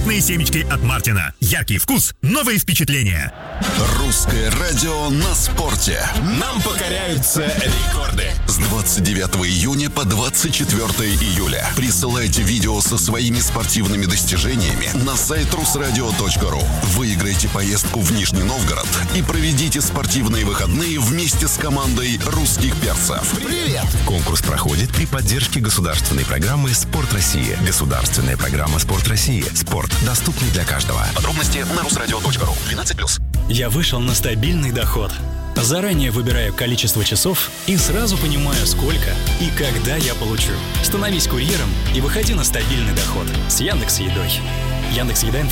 Элитные семечки от Мартина. Яркий вкус, новые впечатления. Русское радио на спорте. Нам покоряются рекорды. С 29 июня по 24 июля. Присылайте видео со своими спортивными достижениями на сайт rusradio.ru. Выиграйте поездку в Нижний Новгород и проведите спортивные выходные вместе с командой русских перцев. Привет! Конкурс проходит при поддержке государственной программы «Спорт России». Государственная программа «Спорт России». Спорт доступный для каждого. Подробности на rusradio.ru. 12+. Я вышел на стабильный доход. Заранее выбираю количество часов и сразу понимаю, сколько и когда я получу. Становись курьером и выходи на стабильный доход с Яндекс.Едой. Яндекс.Еда